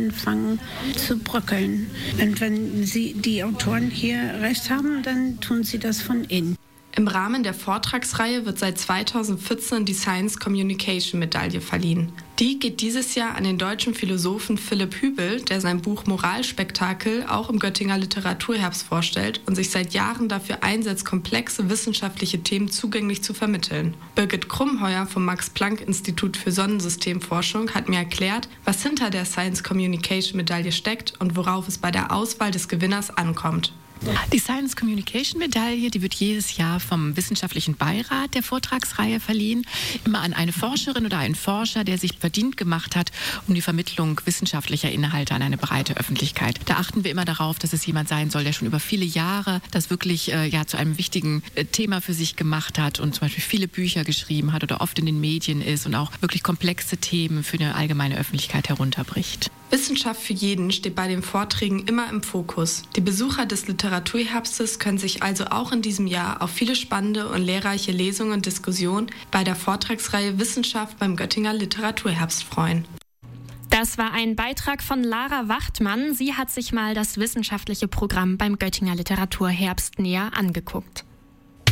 anfangen zu bröckeln. Und wenn die Autoren hier recht haben, dann tun sie das von innen. Im Rahmen der Vortragsreihe wird seit 2014 die Science Communication Medaille verliehen. Die geht dieses Jahr an den deutschen Philosophen Philipp Hübel, der sein Buch Moralspektakel auch im Göttinger Literaturherbst vorstellt und sich seit Jahren dafür einsetzt, komplexe wissenschaftliche Themen zugänglich zu vermitteln. Birgit Krumheuer vom Max-Planck-Institut für Sonnensystemforschung hat mir erklärt, was hinter der Science Communication Medaille steckt und worauf es bei der Auswahl des Gewinners ankommt. Die Science Communication Medaille, die wird jedes Jahr vom Wissenschaftlichen Beirat der Vortragsreihe verliehen, immer an eine Forscherin oder einen Forscher, der sich verdient gemacht hat um die Vermittlung wissenschaftlicher Inhalte an eine breite Öffentlichkeit. Da achten wir immer darauf, dass es jemand sein soll, der schon über viele Jahre das wirklich zu einem wichtigen Thema für sich gemacht hat und zum Beispiel viele Bücher geschrieben hat oder oft in den Medien ist und auch wirklich komplexe Themen für eine allgemeine Öffentlichkeit herunterbricht. Wissenschaft für jeden steht bei den Vorträgen immer im Fokus. Die Besucher des Literaturherbstes können sich also auch in diesem Jahr auf viele spannende und lehrreiche Lesungen und Diskussionen bei der Vortragsreihe Wissenschaft beim Göttinger Literaturherbst freuen. Das war ein Beitrag von Lara Wachtmann. Sie hat sich mal das wissenschaftliche Programm beim Göttinger Literaturherbst näher angeguckt.